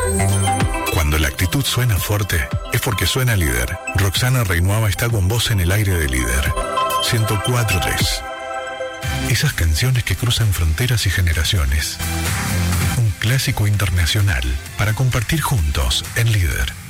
Cuando la actitud suena fuerte, es porque suena líder. Roxana Reinuava está con vos en el aire de líder. 104.3. Esas canciones que cruzan fronteras y generaciones. Un clásico internacional para compartir juntos en líder.